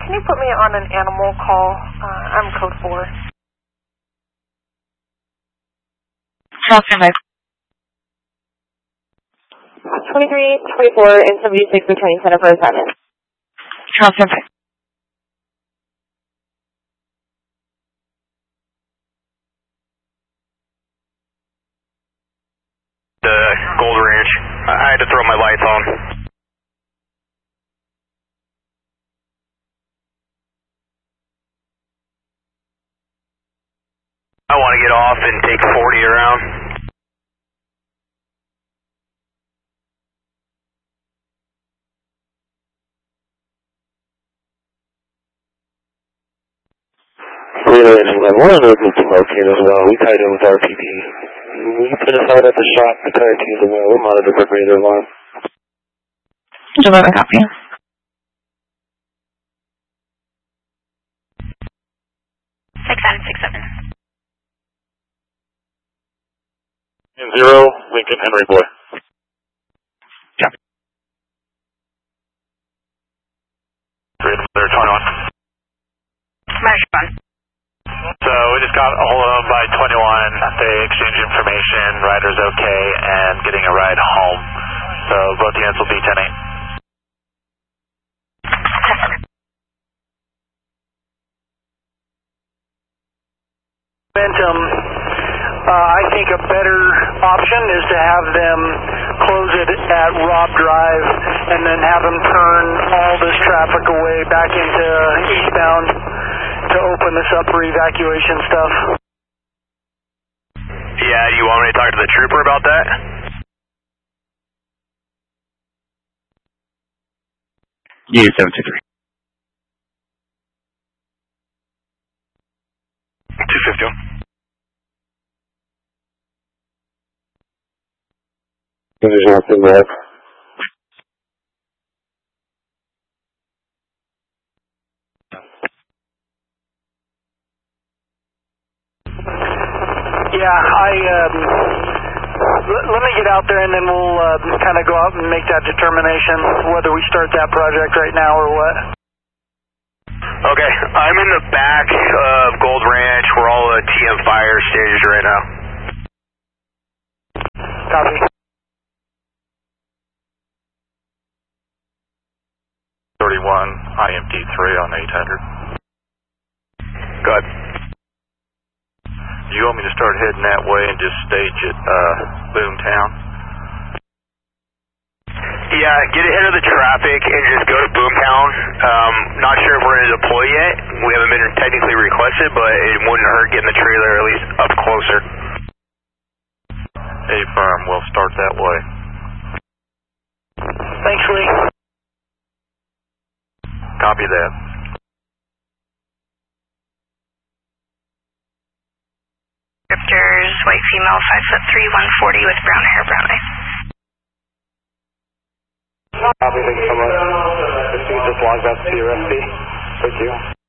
can you put me on an animal call? I'm code 4. Transfer back. 2324 and 76 returning center for assignment. Transfer back. The Gold Ranch. I had to throw my lights on. I want to get off and take 40 around. Relay to one of those is located as well. We tied in with RPP. We put us out at the shop, the tire team as well. We'll monitor for greater alarm. 11 copy. Six seven. And 0, Lincoln Henry Boy. Copy. 21. So we just got a hold of them by 21. They exchanged information, rider's okay, and getting a ride home. So both units will be 10-8. Momentum, I think a better option is to have them close it at Robb Drive and then have them turn all this traffic away back into eastbound to open this up for evacuation stuff. Yeah, you want me to talk to the trooper about that? Yeah, 723. 251. There's nothing there. Yeah, let me get out there and then we'll kind of go out and make that determination whether we start that project right now or what. Okay, I'm in the back of Gold Ranch where all the TM fire stages right now. Copy. IMD3 on 800. Good. You want me to start heading that way and just stage at Boomtown? Yeah, get ahead of the traffic and just go to Boomtown. Not sure if we're going to deploy yet. We haven't been technically requested, but it wouldn't hurt getting the trailer at least up closer. A-firm, we'll start that way. Thanks, Lee. Copy that. Descriptors, white female, 5'3", 140 with brown hair, brown eyes. Copy, thank you so much. Just log back to your FD. Thank you.